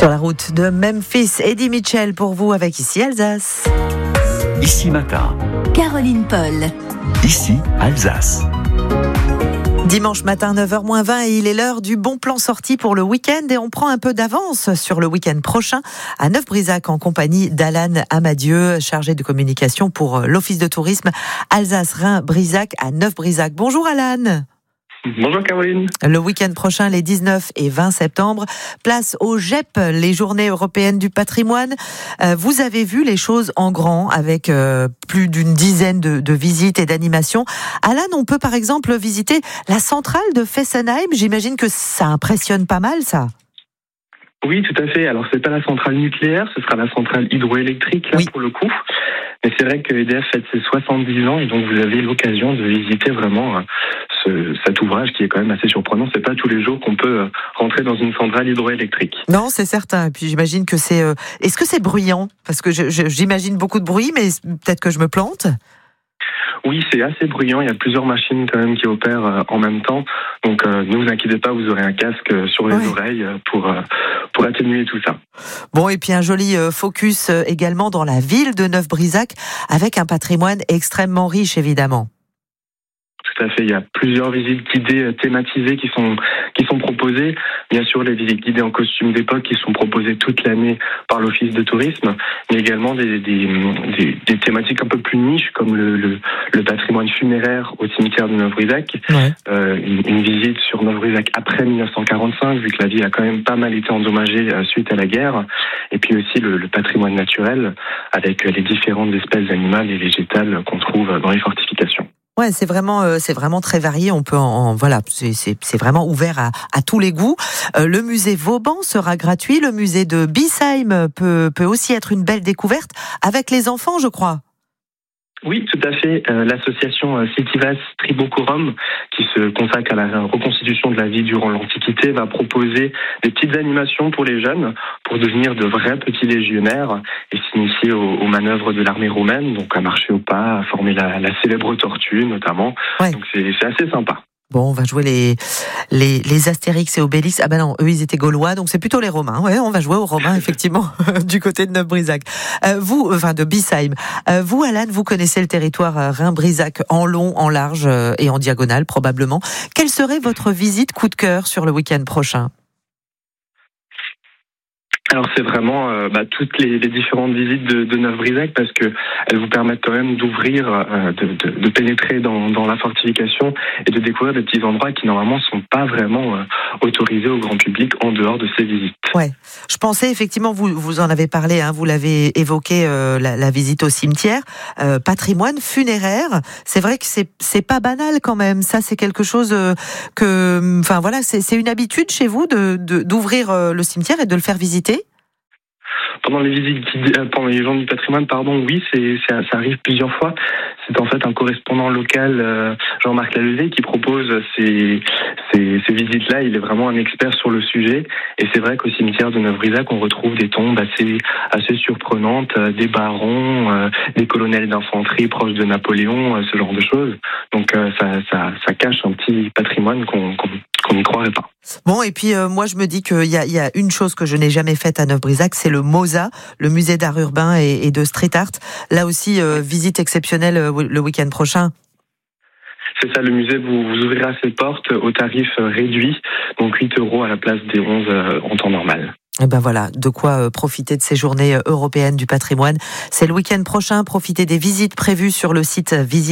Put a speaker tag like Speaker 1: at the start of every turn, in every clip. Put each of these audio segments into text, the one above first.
Speaker 1: Sur la route de Memphis, Eddie Mitchell pour vous avec Ici Alsace.
Speaker 2: Ici Matin.
Speaker 3: Caroline Paul.
Speaker 2: Ici Alsace.
Speaker 1: Dimanche matin 9h-20 et il est l'heure du bon plan sorti pour le week-end et on prend un peu d'avance sur le week-end prochain à Neuf-Brisach en compagnie d'Alan Amadieu, chargé de communication pour l'Office de tourisme Alsace-Rhin-Brisach à Neuf-Brisach. Bonjour Alan.
Speaker 4: Bonjour Caroline.
Speaker 1: Le week-end prochain, les 19 et 20 septembre, place au GEP, les Journées européennes du patrimoine. Vous avez vu les choses en grand avec plus d'une dizaine de visites et d'animations. Alan, on peut par exemple visiter la centrale de Fessenheim. J'imagine que ça impressionne pas mal, ça.
Speaker 4: Oui, tout à fait. Alors, c'est pas la centrale nucléaire, ce sera la centrale hydroélectrique, là, pour le coup. Mais c'est vrai que EDF fête ses 70 ans et donc vous avez l'occasion de visiter vraiment cet ouvrage qui est quand même assez surprenant. C'est pas tous les jours qu'on peut rentrer dans une centrale hydroélectrique.
Speaker 1: Non, c'est certain. Et puis j'imagine que c'est... Est-ce que c'est bruyant ? Parce que j'imagine beaucoup de bruit, mais peut-être que je me plante.
Speaker 4: Oui, c'est assez bruyant. Il y a plusieurs machines quand même qui opèrent en même temps. Donc ne vous inquiétez pas, vous aurez un casque sur les oreilles pour atténuer tout ça.
Speaker 1: Bon, et puis un joli focus également dans la ville de Neuf-Brisach avec un patrimoine extrêmement riche, évidemment.
Speaker 4: Tout à fait, il y a plusieurs visites guidées thématisées qui sont proposées. Bien sûr, les visites guidées en costume d'époque qui sont proposées toute l'année par l'Office de tourisme, mais également des thématiques un peu plus niches comme le patrimoine funéraire au cimetière de Neuf-Brisach. Ouais. Une visite sur Neuf-Brisach après 1945, vu que la ville a quand même pas mal été endommagée suite à la guerre. Et puis aussi le patrimoine naturel avec les différentes espèces animales et végétales qu'on trouve dans les fortifications.
Speaker 1: Ouais, c'est vraiment très varié. On peut c'est vraiment ouvert à tous les goûts. Le musée Vauban sera gratuit. Le musée de Biesheim peut aussi être une belle découverte avec les enfants, je crois.
Speaker 4: Oui, tout à fait. L'association Citivas Tribocorum, qui se consacre à la reconstitution de la vie durant l'Antiquité, va proposer des petites animations pour les jeunes pour devenir de vrais petits légionnaires et s'initier aux manœuvres de l'armée romaine, donc à marcher au pas, à former la célèbre tortue notamment. Ouais. Donc c'est assez sympa.
Speaker 1: Bon, on va jouer les Astérix et Obélix. Ah ben non, eux ils étaient gaulois, donc c'est plutôt les Romains. Ouais, on va jouer aux Romains effectivement du côté de Neuf-Brisach. De Biesheim. Vous, Alan, vous connaissez le territoire Rhin-Brisach en long, en large et en diagonale probablement. Quelle serait votre visite coup de cœur sur le week-end prochain ?
Speaker 4: Alors c'est vraiment toutes les différentes visites de Neuf-Brisach parce que elles vous permettent quand même d'ouvrir, de pénétrer dans la fortification et de découvrir des petits endroits qui normalement sont pas vraiment autorisés au grand public en dehors de ces visites.
Speaker 1: Ouais, je pensais effectivement, vous en avez parlé, vous l'avez évoqué, la visite au cimetière, patrimoine funéraire. C'est vrai que c'est pas banal quand même. Ça c'est quelque chose c'est une habitude chez vous d'ouvrir le cimetière et de le faire visiter.
Speaker 4: Pendant les visites pendant les journées du patrimoine, oui, ça arrive plusieurs fois. C'est en fait un correspondant local, Jean-Marc Lalevée, qui propose ces visites-là. Il est vraiment un expert sur le sujet. Et c'est vrai qu'au cimetière de Neuf-Brisach, on retrouve des tombes assez surprenantes, des barons, des colonels d'infanterie proches de Napoléon, ce genre de choses. Donc ça cache un petit patrimoine qu'on n'y croirait pas.
Speaker 1: Bon, et puis moi je me dis qu'il y a une chose que je n'ai jamais faite à Neuf-Brisach, c'est le MOSA, le musée d'art urbain et de street art. Là aussi, visite exceptionnelle le week-end prochain.
Speaker 4: C'est ça, le musée vous ouvrira ses portes au tarif réduit, donc 8 € à la place des 11 en temps normal.
Speaker 1: Et ben voilà, de quoi profiter de ces journées européennes du patrimoine. C'est le week-end prochain. Profitez des visites prévues sur le site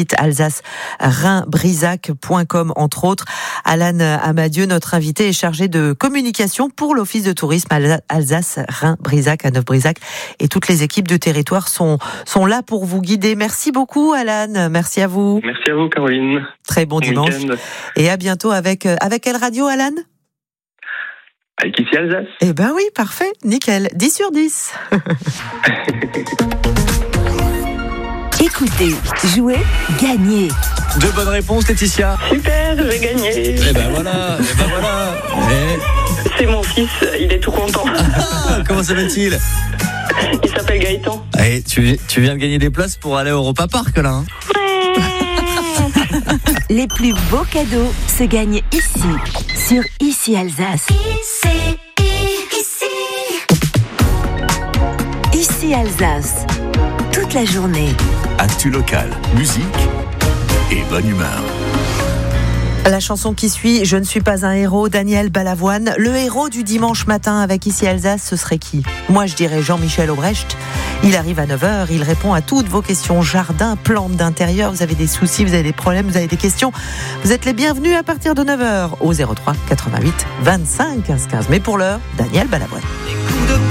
Speaker 1: visitealsace-rhin-brisach.com entre autres. Alan Amadieu, notre invité, est chargé de communication pour l'Office de tourisme Alsace-Rhin-Brisach à Neuf-Brisach. Et toutes les équipes de territoire sont là pour vous guider. Merci beaucoup, Alan. Merci à vous.
Speaker 4: Merci à vous, Caroline.
Speaker 1: Très bon dimanche. Week-end. Et à bientôt avec quelle radio, Alan ?
Speaker 4: Avec Ici Alsace.
Speaker 1: Eh ben oui, parfait, nickel. 10 sur 10.
Speaker 3: Écoutez, jouez, gagnez.
Speaker 2: 2 bonnes réponses, Laetitia.
Speaker 5: Super, j'ai gagné.
Speaker 2: Et ben voilà.
Speaker 5: C'est mon fils, il est tout content.
Speaker 2: Comment s'appelle-t-il ?
Speaker 5: Il s'appelle Gaëtan.
Speaker 2: Et tu viens de gagner des places pour aller au Europa Park là.
Speaker 3: Les plus beaux cadeaux se gagnent ici, sur Ici Alsace.
Speaker 6: Ici.
Speaker 3: Ici Alsace. Toute la journée.
Speaker 6: Actu local, musique et bonne humeur.
Speaker 1: La chanson qui suit, Je ne suis pas un héros, Daniel Balavoine. Le héros du dimanche matin avec Ici Alsace, ce serait qui ? Moi, je dirais Jean-Michel Aubrecht. Il arrive à 9h, il répond à toutes vos questions jardin, plantes d'intérieur. Vous avez des soucis, vous avez des problèmes, vous avez des questions. Vous êtes les bienvenus à partir de 9h au 03 88 25 15 15. Mais pour l'heure, Daniel Balavoine.